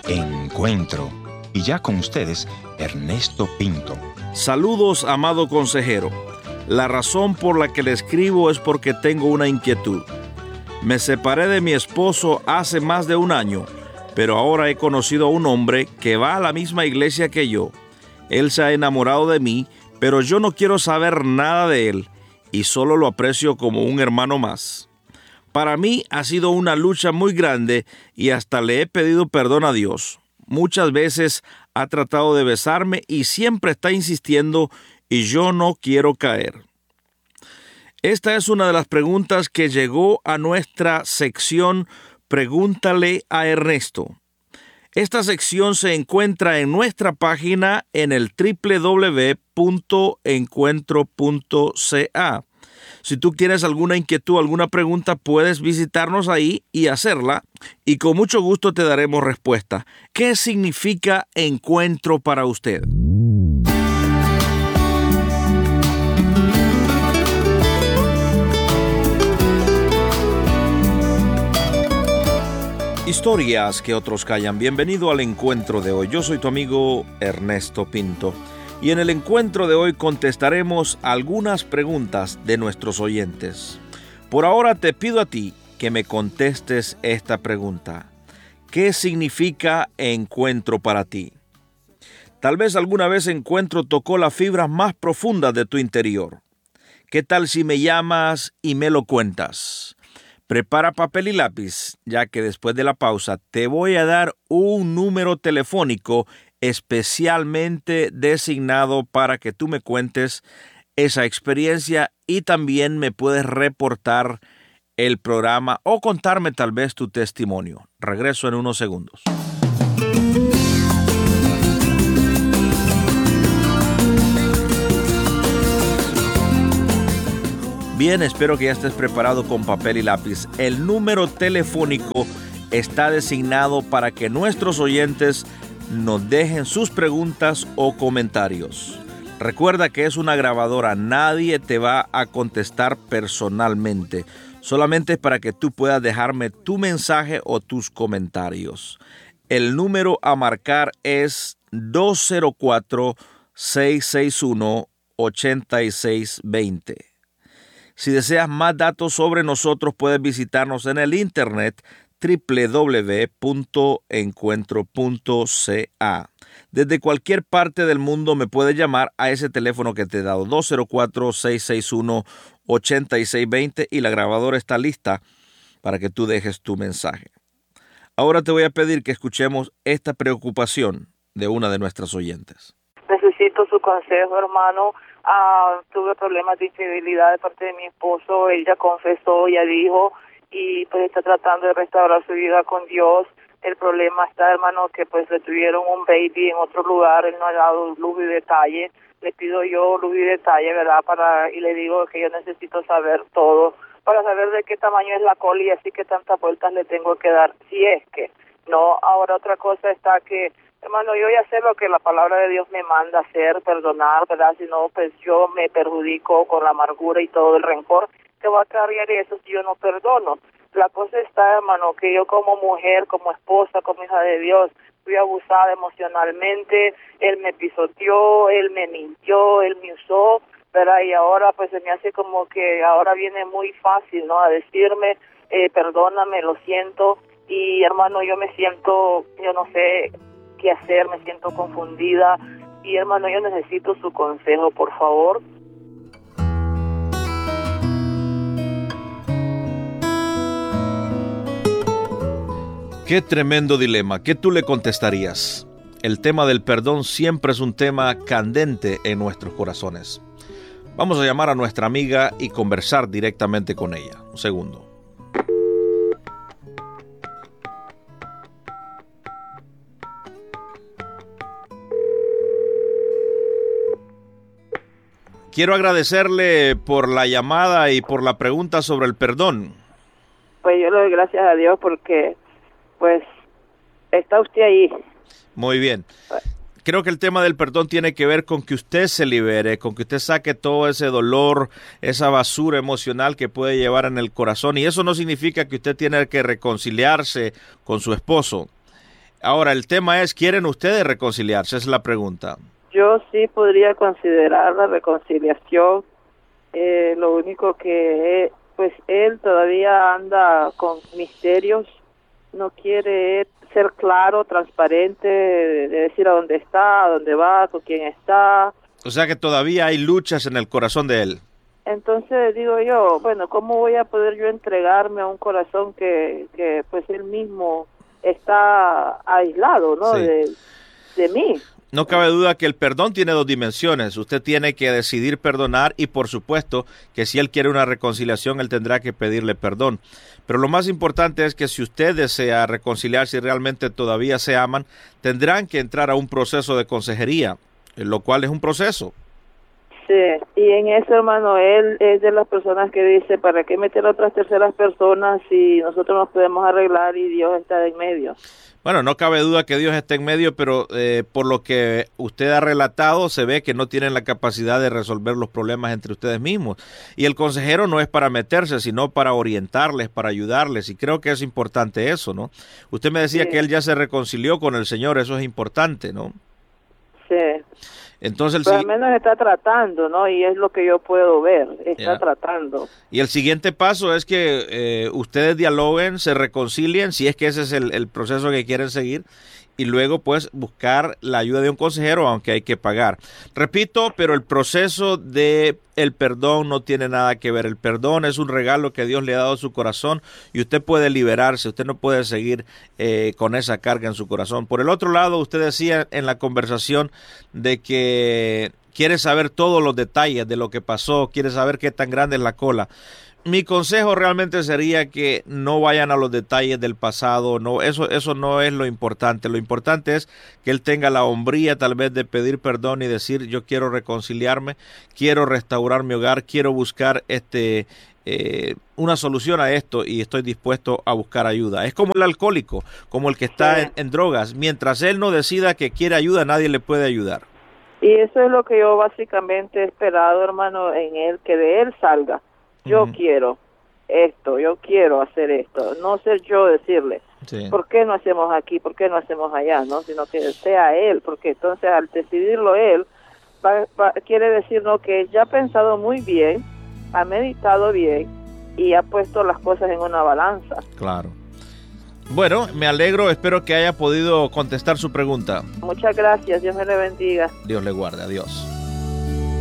Encuentro. Y ya con ustedes, Ernesto Pinto. Saludos, amado consejero. La razón por la que le escribo es porque tengo una inquietud. Me separé de mi esposo hace más de un año, pero ahora he conocido a un hombre que va a la misma iglesia que yo. Él se ha enamorado de mí, pero yo no quiero saber nada de él y solo lo aprecio como un hermano más. Para mí ha sido una lucha muy grande y hasta le he pedido perdón a Dios. Muchas veces ha tratado de besarme y siempre está insistiendo y yo no quiero caer. Esta es una de las preguntas que llegó a nuestra sección Pregúntale a Ernesto. Esta sección se encuentra en nuestra página en el www.encuentro.ca. Si tú tienes alguna inquietud, alguna pregunta, puedes visitarnos ahí y hacerla, y con mucho gusto te daremos respuesta. ¿Qué significa encuentro para usted? Historias que otros callan. Bienvenido al encuentro de hoy. Yo soy tu amigo Ernesto Pinto. Y en el encuentro de hoy contestaremos algunas preguntas de nuestros oyentes. Por ahora te pido a ti que me contestes esta pregunta. ¿Qué significa encuentro para ti? Tal vez alguna vez encuentro tocó las fibras más profundas de tu interior. ¿Qué tal si me llamas y me lo cuentas? Prepara papel y lápiz, ya que después de la pausa te voy a dar un número telefónico especialmente designado para que tú me cuentes esa experiencia y también me puedes reportar el programa o contarme tal vez tu testimonio. Regreso en unos segundos. Bien, espero que ya estés preparado con papel y lápiz. El número telefónico está designado para que nuestros oyentes nos dejen sus preguntas o comentarios. Recuerda que es una grabadora, nadie te va a contestar personalmente. Solamente es para que tú puedas dejarme tu mensaje o tus comentarios. El número a marcar es 204-661-8620. Si deseas más datos sobre nosotros, puedes visitarnos en el internet www.encuentro.ca. Desde cualquier parte del mundo me puedes llamar a ese teléfono que te he dado, 204-661-8620, y la grabadora está lista para que tú dejes tu mensaje. Ahora te voy a pedir que escuchemos esta preocupación de una de nuestras oyentes. Necesito su consejo, hermano. Tuve problemas de infidelidad de parte de mi esposo. Él ya confesó, ya dijo, y pues está tratando de restaurar su vida con Dios. El problema está, hermano, que pues le tuvieron un baby en otro lugar. Él no ha dado luz y detalle. Le pido yo luz y detalle, ¿verdad? Y le digo que yo necesito saber todo para saber de qué tamaño es la coli y así que tantas vueltas le tengo que dar, si es que no. Ahora otra cosa está que, hermano, yo ya sé lo que la palabra de Dios me manda hacer, perdonar, ¿verdad? Si no, pues yo me perjudico con la amargura y todo el rencor que va a cargar eso si yo no perdono. La cosa está, hermano, que yo como mujer, como esposa, como hija de Dios, fui abusada emocionalmente. Él me pisoteó, él me mintió, él me usó, ¿verdad? Y ahora pues se me hace como que ahora viene muy fácil, ¿no? A decirme, perdóname, lo siento. Y, hermano, yo me siento, yo no sé qué hacer, me siento confundida. Y, hermano, yo necesito su consejo, por favor. Qué tremendo dilema. ¿Qué tú le contestarías? El tema del perdón siempre es un tema candente en nuestros corazones. Vamos a llamar a nuestra amiga y conversar directamente con ella. Un segundo. Quiero agradecerle por la llamada y por la pregunta sobre el perdón. Pues yo le doy gracias a Dios porque, pues, está usted ahí. Muy bien. Creo que el tema del perdón tiene que ver con que usted se libere, con que usted saque todo ese dolor, esa basura emocional que puede llevar en el corazón. Y eso no significa que usted tiene que reconciliarse con su esposo. Ahora, el tema es, ¿quieren ustedes reconciliarse? Esa es la pregunta. Yo sí podría considerar la reconciliación. Lo único que, pues él todavía anda con misterios, no quiere ser claro, transparente, de decir a dónde está, a dónde va, con quién está. O sea que todavía hay luchas en el corazón de él. Entonces digo yo, bueno, ¿cómo voy a poder yo entregarme a un corazón que pues él mismo está aislado, ¿no? Sí. De mí. No cabe duda que el perdón tiene dos dimensiones. Usted tiene que decidir perdonar y por supuesto que si él quiere una reconciliación, él tendrá que pedirle perdón. Pero lo más importante es que si usted desea reconciliarse y realmente todavía se aman, tendrán que entrar a un proceso de consejería, lo cual es un proceso. Sí, y en eso, hermano, él es de las personas que dice, ¿para qué meter a otras terceras personas si nosotros nos podemos arreglar y Dios está en medio? Bueno, no cabe duda que Dios está en medio, pero por lo que usted ha relatado, se ve que no tienen la capacidad de resolver los problemas entre ustedes mismos. Y el consejero no es para meterse, sino para orientarles, para ayudarles. Y creo que es importante eso, ¿no? Usted me decía que él ya se reconcilió con el Señor, eso es importante, ¿no? Sí. Entonces, pero al menos está tratando, ¿no? Y es lo que yo puedo ver, está tratando. Y el siguiente paso es que ustedes dialoguen, se reconcilien, si es que ese es el proceso que quieren seguir, y luego pues buscar la ayuda de un consejero, aunque hay que pagar. Repito, pero el proceso de el perdón no tiene nada que ver. El perdón es un regalo que Dios le ha dado a su corazón y usted puede liberarse, usted no puede seguir con esa carga en su corazón. Por el otro lado, usted decía en la conversación de que quiere saber todos los detalles de lo que pasó, quiere saber qué tan grande es la cola. Mi consejo realmente sería que no vayan a los detalles del pasado, no, eso no es lo importante. Lo importante es que él tenga la hombría tal vez de pedir perdón y decir yo quiero reconciliarme, quiero restaurar mi hogar, quiero buscar una solución a esto y estoy dispuesto a buscar ayuda. Es como el alcohólico, como el que está en drogas. Mientras él no decida que quiere ayuda, nadie le puede ayudar. Y eso es lo que yo básicamente he esperado, hermano, en él, que de él salga. Yo quiero esto, yo quiero hacer esto, no ser yo decirle, ¿por qué no hacemos aquí, por qué no hacemos allá? No, sino que sea él, porque entonces al decidirlo él, quiere decir ¿no? que ya ha pensado muy bien, ha meditado bien y ha puesto las cosas en una balanza. Claro. Bueno, me alegro, espero que haya podido contestar su pregunta. Muchas gracias, Dios me le bendiga. Dios le guarde, adiós.